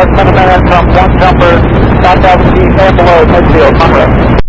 less than a minute from one jumper, southbound east and below midfield, Monroe.